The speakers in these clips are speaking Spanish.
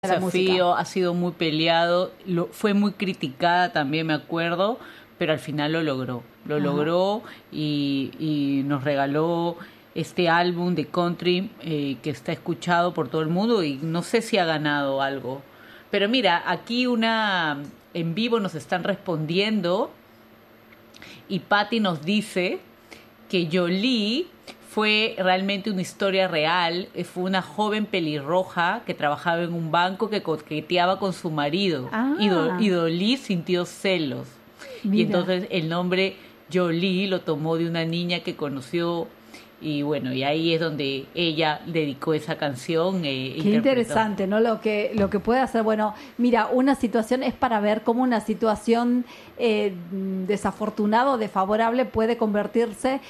La música. Desafío ha sido muy peleado, fue muy criticada también, me acuerdo, pero al final lo logró. Lo Ajá. logró y nos regaló este álbum de country que está escuchado por todo el mundo y no sé si ha ganado algo. Pero mira, aquí en vivo nos están respondiendo y Patty nos dice que Jolie fue realmente una historia real. Fue una joven pelirroja que trabajaba en un banco que coqueteaba con su marido. Y Ah, Dolly sintió celos. Y mira. entonces el nombre Jolie lo tomó de una niña que conoció. Y bueno, y ahí es donde ella dedicó esa canción e Qué interpretó. interesante, ¿no? Lo que puede hacer. Bueno, mira, una situación es para ver cómo una situación desafortunada o desfavorable puede convertirse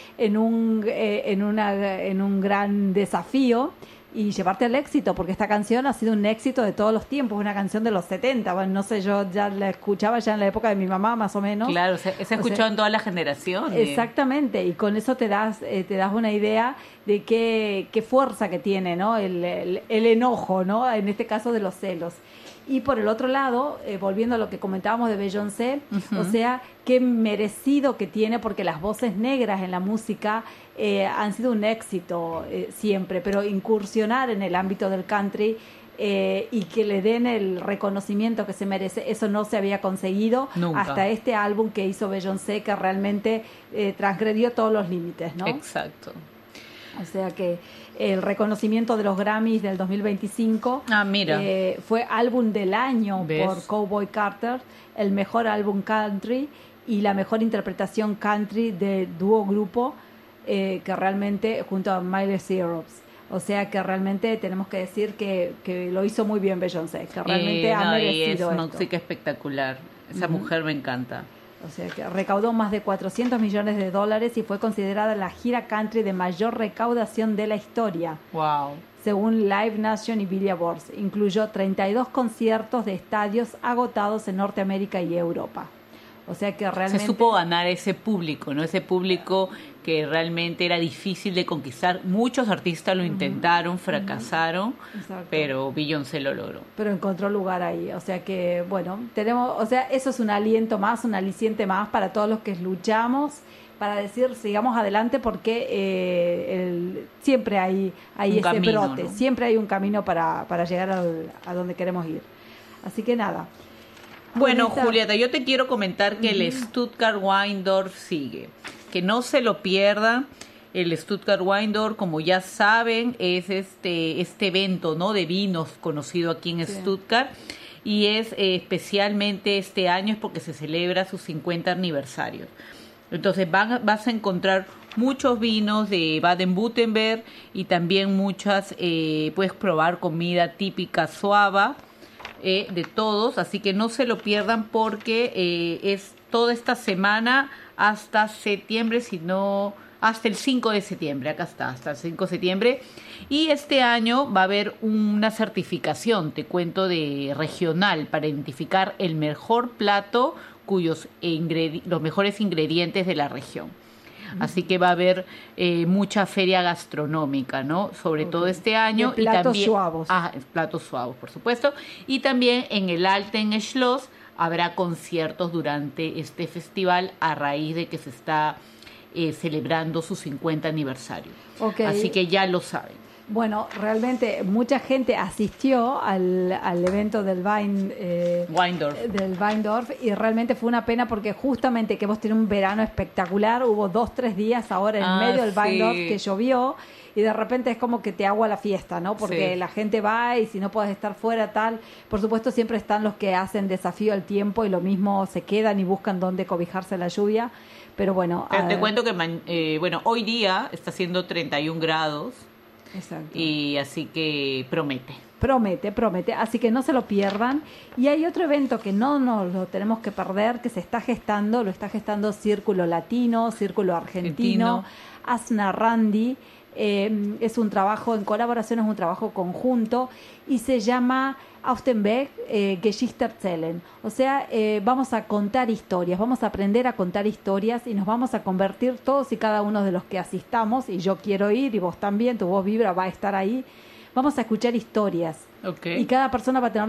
en un gran desafío y llevarte al éxito, porque esta canción ha sido un éxito de todos los tiempos, una canción de los 70. Bueno, no sé, yo ya la escuchaba ya en la época de mi mamá, más o menos. Claro, se ha O sea, escuchado en todas las generaciones. exactamente, y con eso te das una idea de qué fuerza que tiene, ¿no? El enojo, ¿no? En este caso de los celos. Y por el otro lado, volviendo a lo que comentábamos de Beyoncé, o Ujú. sea, qué merecido que tiene, porque las voces negras en la música han sido un éxito siempre, pero incursionar en el ámbito del country y que le den el reconocimiento que se merece, eso no se había conseguido Nunca. hasta este álbum que hizo Beyoncé, que realmente transgredió todos los límites, ¿no? Exacto. O sea que el reconocimiento de los Grammys del 2025 Ah, mira, fue álbum del año por ¿ves? Cowboy Carter, el mejor álbum country y la mejor interpretación country de dúo grupo que realmente junto a Miley Cyrus. O sea que realmente tenemos que decir que lo hizo muy bien Beyoncé, que realmente ha No, y es merecido esto. música espectacular. Esa Ujú. mujer me encanta. O sea que recaudó más de 400 millones de dólares y fue considerada la gira country de mayor recaudación de la historia, Wow. según Live Nation y Billboard. Incluyó 32 conciertos de estadios agotados en Norteamérica y Europa. O sea que Se realmente... supo ganar ese público, ¿no? Ese público que realmente era difícil de conquistar. Muchos artistas lo Ujú, intentaron, ujú, fracasaron, exacto. pero Beyoncé lo logró. Pero encontró lugar ahí. O sea que, bueno, tenemos, o sea, eso es un aliento más, un aliciente más para todos los que luchamos, para decir, sigamos adelante, porque siempre hay Un ese camino, brote, ¿no? siempre hay un camino para llegar a donde queremos ir. Así que nada, con Bueno, esta... Julieta, yo te quiero comentar que el Ujú. Stuttgart Weindorf sigue. Que no se lo pierdan. El Stuttgart Weindorf, como ya saben, es este evento, ¿no?, de vinos conocido aquí en Sí. Stuttgart. Y es especialmente este año es porque se celebra su 50 aniversario. Entonces vas a encontrar muchos vinos de Baden-Württemberg y también puedes probar comida típica suave de todos, así que no se lo pierdan porque es toda esta semana hasta septiembre, sino hasta el 5 de septiembre, acá está, hasta el 5 de septiembre. Y este año va a haber una certificación, te cuento, de regional para identificar el mejor plato los mejores ingredientes de la región. Así que va a haber mucha feria gastronómica, ¿no? Sobre Ok. todo este De año y platos también suavos. platos suavos, por supuesto, y también en el Alten Schloss habrá conciertos durante este festival a raíz de que se está celebrando su 50 aniversario. Ok. Así que ya lo saben. Bueno, realmente mucha gente asistió al evento Weindorf. del Weindorf, y realmente fue una pena porque justamente que hemos tenido un verano espectacular, hubo 2, 3 días ahora en Ah, medio del Weindorf que sí, llovió y de repente es como que te agua la fiesta, ¿no? Porque sí. la gente va y si no puedes estar fuera tal, por supuesto siempre están los que hacen desafío al tiempo y lo mismo se quedan y buscan dónde cobijarse la lluvia, pero bueno, Pero te cuento que, bueno, hoy día está haciendo 31 grados exacto. y así que promete. Promete, promete, así que no se lo pierdan. Y hay otro evento que no nos lo tenemos que perder, que se está gestando, lo está gestando Círculo Latino, Círculo Argentino, Argentino. Asna Randi. Es un trabajo en colaboración, es un trabajo conjunto y se llama Austenweg Geschichte erzählen. O sea, vamos a contar historias, vamos a aprender a contar historias y nos vamos a convertir todos y cada uno de los que asistamos, y yo quiero ir y vos también, tu voz vibra va a estar ahí. vamos a escuchar historias. Ok. Y cada persona va a tener